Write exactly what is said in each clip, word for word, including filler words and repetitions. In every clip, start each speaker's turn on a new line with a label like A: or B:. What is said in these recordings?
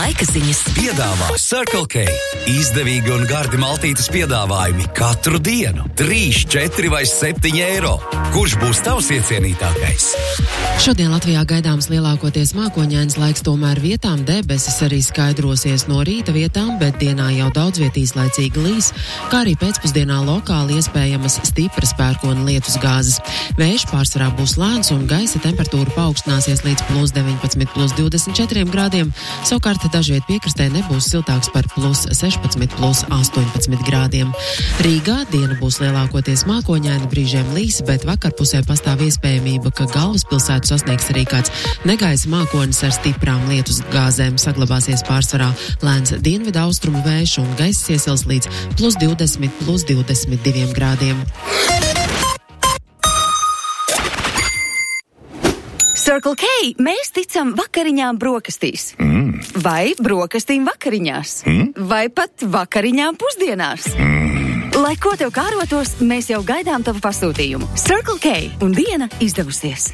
A: laika ziņas
B: piedāvā Circle K. Izdevīgi un gardi maltītes piedāvājumi katru dienu. trīs, četri vai septiņi eiro. Kurš būs tavs iecienītākais?
C: Šodien Latvijā gaidāms lielākoties mākoņains laiks, tomēr vietām debesis arī skaidrosies no rīta vietām, bet dienā jau daudz viet īslaicīgi līs, kā arī pēcpusdienā lokāli iespējamas stipras pērkona lietus gāzes. Vējš pārsvarā būs lēns un gaisa temperatūra paaugstināsies līdz plus deviņpadsmit, plus divdesmit četriem grādiem. Savukārt dažviet piekrastē nebūs siltāks par plus sešpadsmit, plus astoņpadsmit grādiem. Rīgā diena būs lielākoties mākoņaina, brīžiem līs, bet vakarpusē pastāv iespējamība, ka galvaspilsētu sasniegs arī kāds negaisa mākonis ar stiprām lietus gāzēm. Saglabāsies pārsvarā lēns dienvidu austrumu vējš un gaiss iesils līdz plus divdesmit, plus divdesmit diviem grādiem.
A: Circle K, mēs ticam vakariņām brokastīs.
B: Mm.
A: Vai brokastīm vakariņās.
B: Mm.
A: Vai pat vakariņām pusdienās.
B: Mm.
A: Lai ko tev kārotos, mēs jau gaidām tavu pasūtījumu. Circle K un diena izdevusies.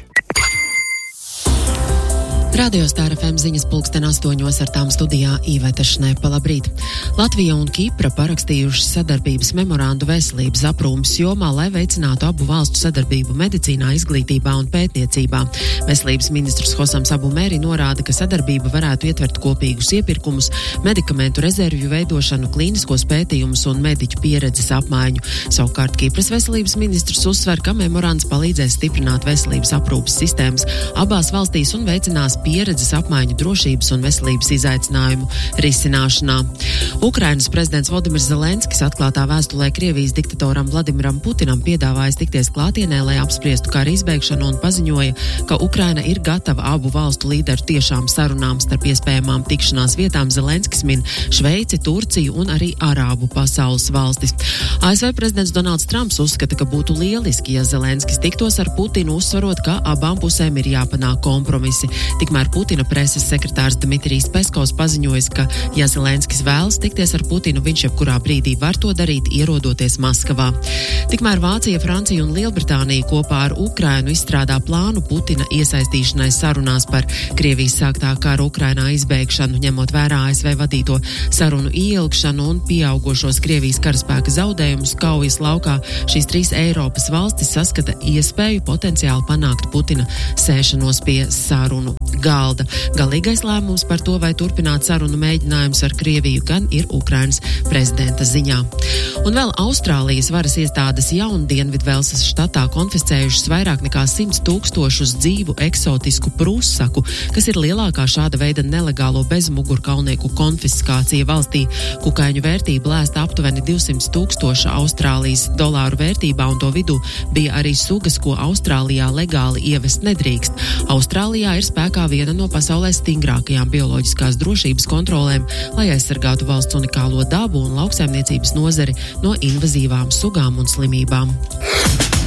C: Radio Star F M ziņas pulksten astoņos ar tām studijā Īveta Šnepa. Labrīt. Latvija un Kipra parakstījušas sadarbības memorandu veselības aprūpes jomā, lai veicinātu abu valstu sadarbību medicīnā, izglītībā un pētniecībā. Veselības ministrs Hosams Abu Meri norāda, ka sadarbība varētu ietvert kopīgus iepirkumus, medikamentu rezervju veidošanu, klīniskos pētījumus un mediķu pieredzes apmaiņu. Savukārt Kipras veselības ministrs uzsver, ka memorands palīdzēs stiprināt veselības aprūpes sistēmas abās valstīs un veicinās pieredzes apmaiņu drošības un veselības izaicinājumu risināšanā. Ukrainas prezidents Volodimirs Zelenskis atklātā vēstulē Krievijas diktatoram Vladimiram Putinam piedāvājas tikties klātienē, lai apspriestu kara izbeigšanu un paziņoja, ka Ukraina ir gatava abu valstu līderu tiešām sarunām. Starp iespējamām tikšanās vietām Zelenskis min Šveici, Turciju un arī Arābu pasaules valstis. A S V prezidents Donalds Trumps uzskata, ka būtu lieliski, ja Zelenskis tiktos ar Putinu, uzsvarot, ka abām pusēm ir jāpanāk kompromisi. Tikmēr Putina preses sekretārs Dmitrijs Peskovs paziņojas, ka, ja Zelenskis vēlas tikties ar Putinu, viņš jebkurā brīdī var to darīt, ierodoties Maskavā. Tikmēr Vācija, Francija un Lielbritānija kopā ar Ukrainu izstrādā plānu Putina iesaistīšanai sarunās par Krievijas sāktā kara Ukrainā izbeigšanu, ņemot vērā A S V vadīto sarunu ieilgšanu un pieaugošos Krievijas karaspēka zaudējumus kaujas laukā. Šīs trīs Eiropas valstis saskata iespēju potenciāli panākt Putina sēšanos pie sarunu galda. Galīgais lēmums par to, vai turpināt sarunu mēģinājumus ar Krieviju, gan ir Ukrainas prezidenta ziņā. Un vēl Austrālijas varas iestādes Jaundienvidvelsas štatā konfiscējušas vairāk nekā simts tūkstošus dzīvu eksotisku prūsaku, kas ir lielākā šāda veida nelegālo bezmugurkaulnieku konfiskācija valstī. Kukaiņu vērtība lēsta aptuveni divsimt tūkstoši Austrālijas dolāru vērtībā, un to vidū bija arī sugas, ko Austrālijā legāli ievest nedrīkst. Austrālijā ir spēkā viena no pasaulē stingrākajām bioloģiskās drošības kontrolēm, lai aizsargātu valsts unikālo dabu un lauksaimniecības nozari no invazīvām sugām un slimībām.